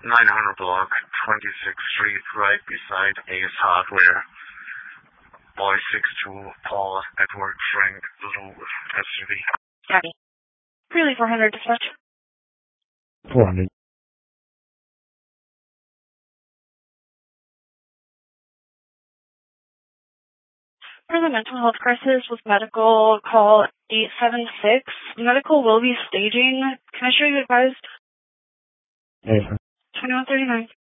900 block, 26th Street, right beside Ace Hardware. Boy 62, Paul, Edward, Frank, Blue, SUV. Copy. Really 400 dispatch. 400. For the mental health crisis with medical, call 876. Medical will be staging. Can I show you advised? Yes, sir. 2139.